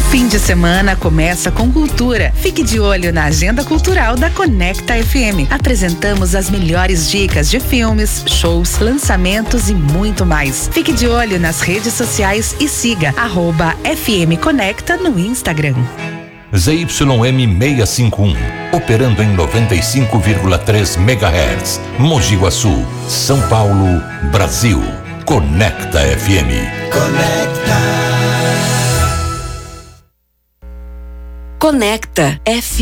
Fim de semana começa com cultura. Fique de olho na agenda cultural da Conecta FM. Apresentamos as melhores dicas de filmes, shows, lançamentos e muito mais. Fique de olho nas redes sociais e siga @FM Conecta no Instagram. ZYM 651, operando em 95,3 MHz. Mogi Guaçu, São Paulo, Brasil. Conecta FM. Conecta FM.